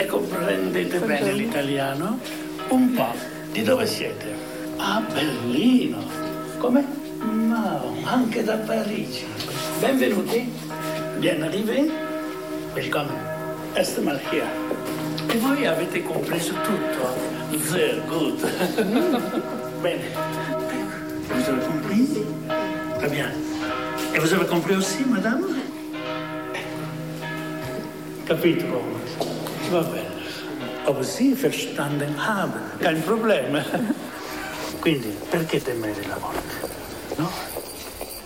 E comprendete bene l'italiano? Un po'. Di dove siete? Ah, Berlino. Come? No, anche da Parigi. Benvenuti. Bien arrivé. Willkommen. Erst mal hier. E voi avete compreso tutto? Sehr gut. Bene. Vous avez compris? Très bien. Et vous avez compris aussi, madame? Capito come? Va bene. Ob Sie verstanden haben. Kein Problema. Quindi, perché temere la morte? No?